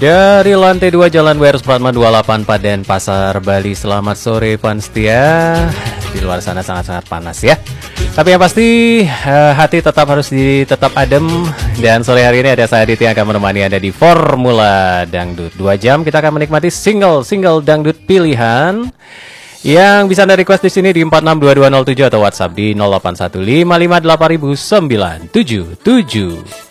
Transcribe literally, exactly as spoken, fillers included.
Dari lantai dua Jalan W R Supratman dua puluh delapan Paden Pasar Bali. Selamat sore Pan Setia. Di luar sana sangat-sangat panas ya. Tapi yang pasti uh, hati tetap harus di, tetap adem. Dan sore hari ini ada saya Aditya yang akan menemani Anda di Formula Dangdut. Dua jam kita akan menikmati single-single dangdut pilihan yang bisa Anda request di sini di empat enam dua dua nol tujuh atau WhatsApp di nol delapan satu lima lima delapan sembilan tujuh tujuh.